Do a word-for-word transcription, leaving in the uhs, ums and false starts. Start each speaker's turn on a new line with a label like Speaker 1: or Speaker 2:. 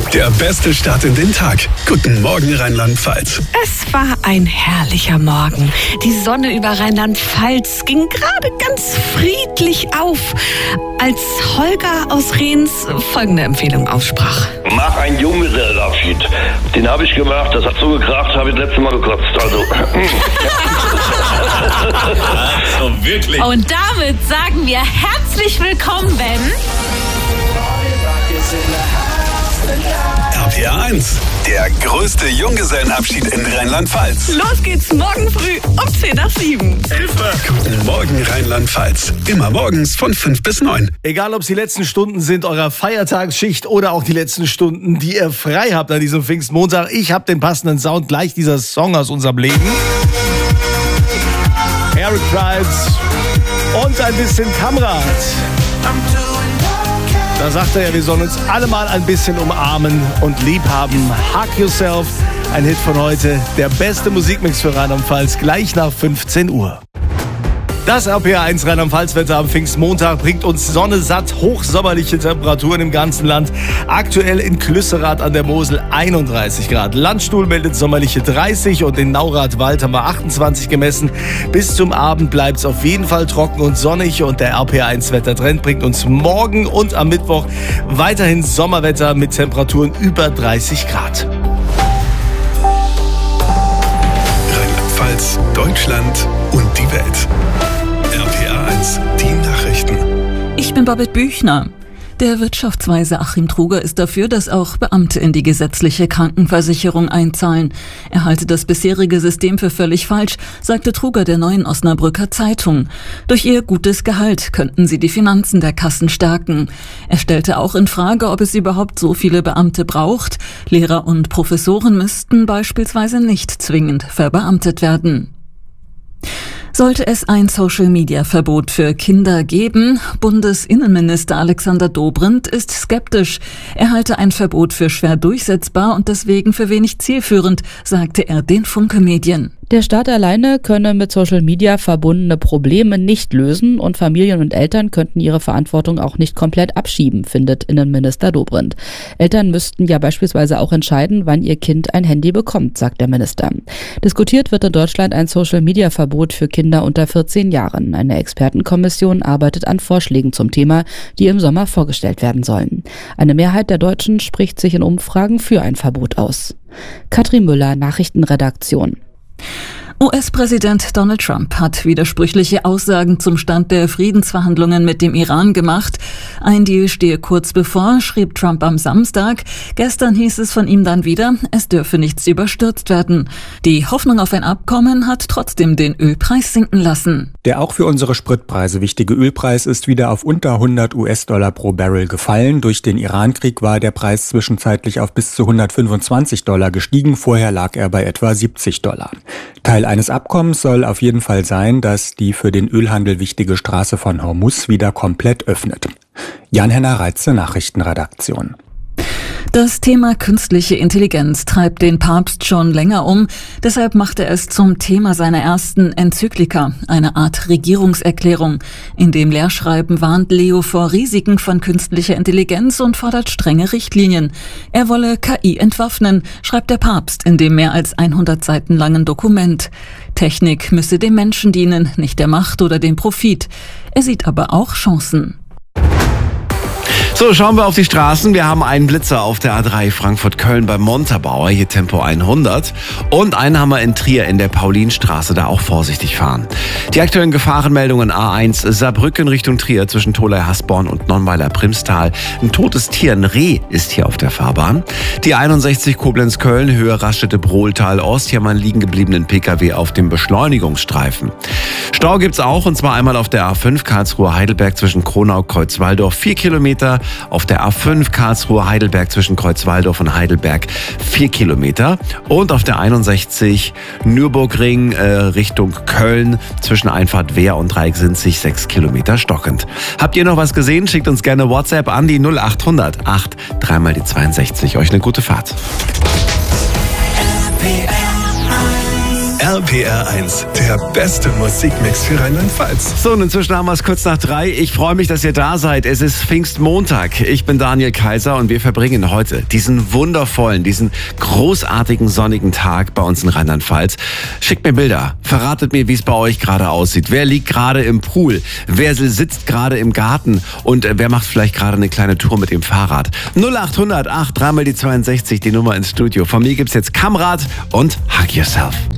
Speaker 1: Der beste Start in den Tag. Guten Morgen, Rheinland-Pfalz.
Speaker 2: Es war ein herrlicher Morgen. Die Sonne über Rheinland-Pfalz ging gerade ganz friedlich auf, als Holger aus Rehns folgende Empfehlung aussprach.
Speaker 3: Mach einen Junggesellenabschied. Den habe ich gemacht, das hat so gekracht, habe ich das letzte Mal gekotzt. Also.
Speaker 4: Also wirklich.
Speaker 5: Und damit sagen wir herzlich willkommen, Ben.
Speaker 1: R P R eins, der größte Junggesellenabschied in Rheinland-Pfalz.
Speaker 2: Los geht's morgen früh um zehn nach sieben.
Speaker 4: Hilfe!
Speaker 1: Guten Morgen, Rheinland-Pfalz. Immer morgens von fünf bis neun.
Speaker 6: Egal, ob es die letzten Stunden sind eurer Feiertagsschicht oder auch die letzten Stunden, die ihr frei habt an diesem Pfingstmontag. Ich habe den passenden Sound, gleich dieser Song aus unserem Leben. Eric Prydz und ein bisschen Kamrat. Da sagt er ja, wir sollen uns alle mal ein bisschen umarmen und lieb haben. Hug Yourself, ein Hit von heute. Der beste Musikmix für Rheinland-Pfalz, gleich nach fünfzehn Uhr. Das R P R eins Rheinland-Pfalz-Wetter am Pfingstmontag bringt uns sonnesatt hochsommerliche Temperaturen im ganzen Land. Aktuell in Klüsserath an der Mosel einunddreißig Grad. Landstuhl meldet sommerliche dreißig und in Naurath-Wald haben wir achtundzwanzig gemessen. Bis zum Abend bleibt es auf jeden Fall trocken und sonnig und der R P R eins Wettertrend bringt uns morgen und am Mittwoch weiterhin Sommerwetter mit Temperaturen über dreißig Grad.
Speaker 1: Rheinland-Pfalz, Deutschland und die Welt. R P R eins, die Nachrichten.
Speaker 7: Ich bin Babette Büchner. Der Wirtschaftsweise Achim Truger ist dafür, dass auch Beamte in die gesetzliche Krankenversicherung einzahlen. Er halte das bisherige System für völlig falsch, sagte Truger der Neuen Osnabrücker Zeitung. Durch ihr gutes Gehalt könnten sie die Finanzen der Kassen stärken. Er stellte auch in Frage, ob es überhaupt so viele Beamte braucht. Lehrer und Professoren müssten beispielsweise nicht zwingend verbeamtet werden. Sollte es ein Social-Media-Verbot für Kinder geben? Bundesinnenminister Alexander Dobrindt ist skeptisch. Er halte ein Verbot für schwer durchsetzbar und deswegen für wenig zielführend, sagte er den Funke-Medien.
Speaker 8: Der Staat alleine könne mit Social Media verbundene Probleme nicht lösen und Familien und Eltern könnten ihre Verantwortung auch nicht komplett abschieben, findet Innenminister Dobrindt. Eltern müssten ja beispielsweise auch entscheiden, wann ihr Kind ein Handy bekommt, sagt der Minister. Diskutiert wird in Deutschland ein Social Media Verbot für Kinder unter vierzehn Jahren. Eine Expertenkommission arbeitet an Vorschlägen zum Thema, die im Sommer vorgestellt werden sollen. Eine Mehrheit der Deutschen spricht sich in Umfragen für ein Verbot aus. Katrin Müller, Nachrichtenredaktion.
Speaker 7: U S-Präsident Donald Trump hat widersprüchliche Aussagen zum Stand der Friedensverhandlungen mit dem Iran gemacht. Ein Deal stehe kurz bevor, schrieb Trump am Samstag. Gestern hieß es von ihm dann wieder, es dürfe nichts überstürzt werden. Die Hoffnung auf ein Abkommen hat trotzdem den Ölpreis sinken lassen.
Speaker 9: Der auch für unsere Spritpreise wichtige Ölpreis ist wieder auf unter hundert US-Dollar pro Barrel gefallen. Durch den Iran-Krieg war der Preis zwischenzeitlich auf bis zu hundertfünfundzwanzig Dollar gestiegen. Vorher lag er bei etwa siebzig Dollar. Teil eines Abkommens soll auf jeden Fall sein, dass die für den Ölhandel wichtige Straße von Hormuz wieder komplett öffnet. Jan-Henner Reitze, Nachrichtenredaktion.
Speaker 7: Das Thema künstliche Intelligenz treibt den Papst schon länger um. Deshalb macht er es zum Thema seiner ersten Enzyklika, eine Art Regierungserklärung. In dem Lehrschreiben warnt Leo vor Risiken von künstlicher Intelligenz und fordert strenge Richtlinien. Er wolle K I entwaffnen, schreibt der Papst in dem mehr als hundert Seiten langen Dokument. Technik müsse dem Menschen dienen, nicht der Macht oder dem Profit. Er sieht aber auch Chancen.
Speaker 4: So, schauen wir auf die Straßen. Wir haben einen Blitzer auf der A drei Frankfurt-Köln beim Montabaur, hier Tempo hundert. Und einen haben wir in Trier in der Paulinstraße, da auch vorsichtig fahren. Die aktuellen Gefahrenmeldungen: A eins Saarbrücken Richtung Trier zwischen Tholey-Hasborn und Nonnweiler-Primstal. Ein totes Tier, ein Reh, ist hier auf der Fahrbahn. Die einundsechzig Koblenz-Köln, Höhe Raststätte-Brohltal-Ost. Hier haben wir einen liegen gebliebenen Pkw auf dem Beschleunigungsstreifen. Stau gibt's auch, und zwar einmal auf der A fünf Karlsruhe-Heidelberg zwischen Kronau-Kreuzwaldorf, vier Kilometer. Auf der A fünf Karlsruhe-Heidelberg zwischen Kreuzwaldorf und Heidelberg vier Kilometer. Und auf der einundsechzig Nürburgring äh, Richtung Köln zwischen Einfahrt Wehr und Dreiecksinzig sechs Kilometer stockend. Habt ihr noch was gesehen? Schickt uns gerne WhatsApp an die null acht hundert acht dreimal die zweiundsechzig. Euch eine gute Fahrt.
Speaker 1: R R P R eins, der beste Musikmix für Rheinland-Pfalz.
Speaker 4: So, und inzwischen haben wir es kurz nach drei. Ich freue mich, dass ihr da seid. Es ist Pfingstmontag. Ich bin Daniel Kaiser und wir verbringen heute diesen wundervollen, diesen großartigen sonnigen Tag bei uns in Rheinland-Pfalz. Schickt mir Bilder. Verratet mir, wie es bei euch gerade aussieht. Wer liegt gerade im Pool? Wer sitzt gerade im Garten? Und wer macht vielleicht gerade eine kleine Tour mit dem Fahrrad? null acht hundert acht, dreimal die zweiundsechzig, die Nummer ins Studio. Von mir gibt's jetzt Kamrat und Hug Yourself.